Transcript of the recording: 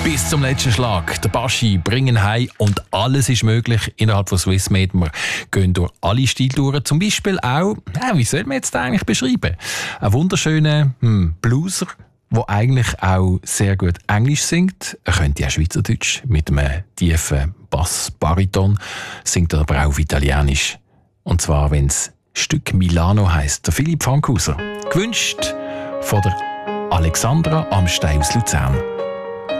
Bis zum letzten Schlag. Der Baschi bringen heim und alles ist möglich innerhalb von Swissmade. Wir gehen durch alle Stiltouren. Zum Beispiel auch, wie soll man jetzt eigentlich beschreiben? Ein wunderschöner Blueser, der eigentlich auch sehr gut Englisch singt. Er könnte auch Schweizerdeutsch mit einem tiefen Bass-Bariton, singt er aber auch auf Italienisch. Und zwar, wenn es Stück Milano heisst. Der Philipp Fankhauser. Gewünscht von der Alexandra Amstein aus Luzern.